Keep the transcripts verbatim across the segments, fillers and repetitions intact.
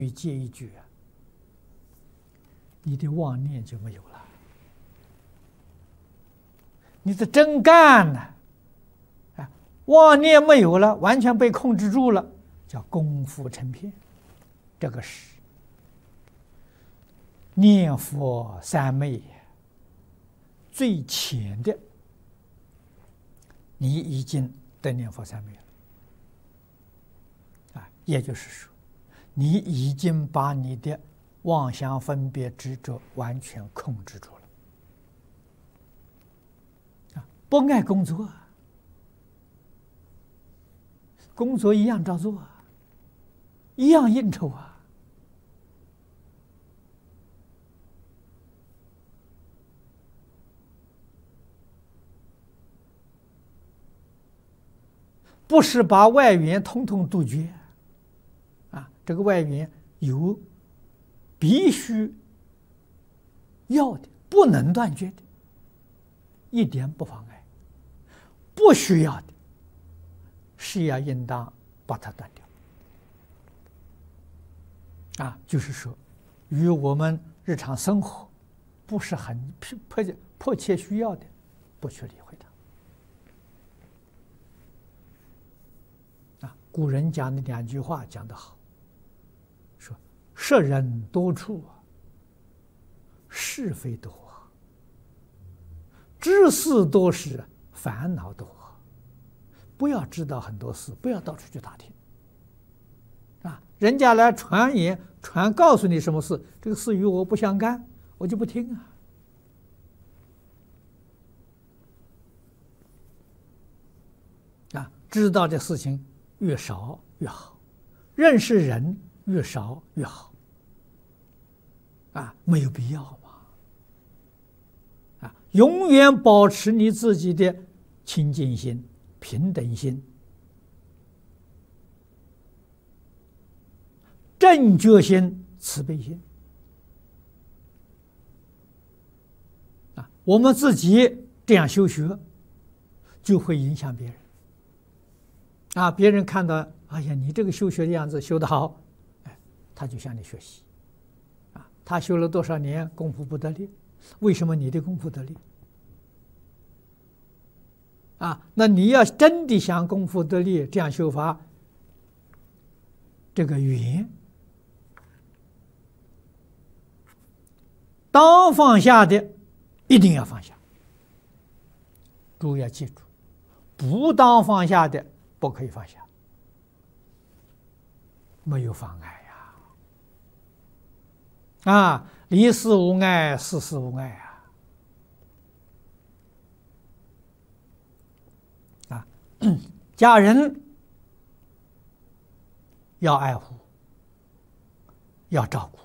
语接一句啊，你的妄念就没有了，你的真干呢？啊，妄念没有了，完全被控制住了，叫功夫成片。这个是念佛三昧最浅的，你已经得念佛三昧了啊，也就是说，你已经把你的妄想分别执着完全控制住了啊！不爱工作，工作一样照做啊，一样应酬啊。不是把外缘统统杜绝啊，这个外缘有必须要的，不能断绝的，一点不妨碍；不需要的，是要应当把它断掉。啊，就是说，与我们日常生活不是很迫切迫切需要的，不去理会它。啊，古人讲的两句话讲得好，说摄人多处啊，是非多啊，知事多时，烦恼多啊。不要知道很多事，不要到处去打听。啊，人家来传言传告诉你什么事，这个事与我不相干，我就不听啊。啊，知道的事情越少越好，认识人越少越好。啊，没有必要嘛。啊，永远保持你自己的清净心、平等心、正觉心、慈悲心。啊，我们自己这样修学，就会影响别人。啊，别人看到，哎呀，你这个修学的样子修得好，哎，他就向你学习。啊，他修了多少年功夫不得力，为什么你的功夫得力？啊，那你要真的想功夫得力，这样修法，这个缘当放下的，一定要放下。诸位要记住，不当放下的，不可以放下，没有妨碍呀！啊，离事无碍，事事无碍啊！啊，家人要爱护，要照顾，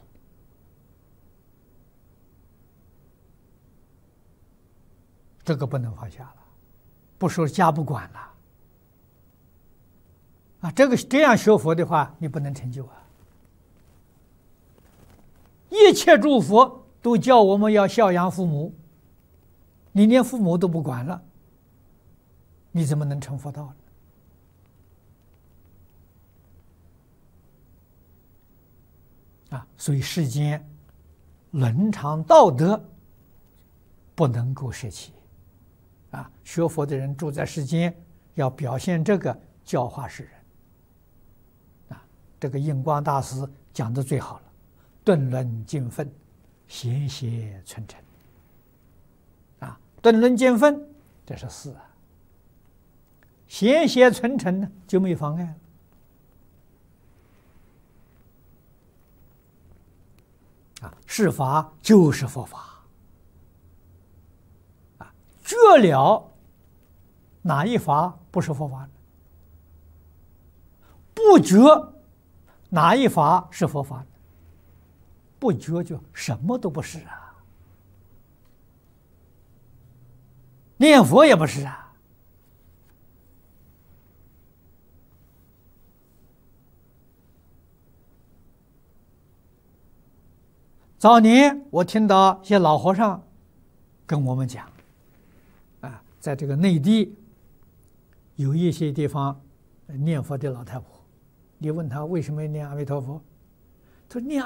这个不能放下了，不说家不管了。啊，这个这样学佛的话，你不能成就啊！一切诸佛都叫我们要孝养父母，你连父母都不管了，你怎么能成佛道呢？啊，所以世间伦常道德不能够舍弃。啊，学佛的人住在世间，要表现这个，教化世人。这个印光大师讲的最好了，顿论尽分，贤邪存诚。啊，顿论尽分，这是事啊；贤邪存诚呢，就没妨碍了。啊，是法就是佛法。啊，绝了哪一法不是佛法呢？不绝哪一法是佛法？不觉就什么都不是啊，念佛也不是啊。早年我听到一些老和尚跟我们讲，啊，在这个内地有一些地方念佛的老太婆，你问他为什么要念阿弥陀佛， 他说念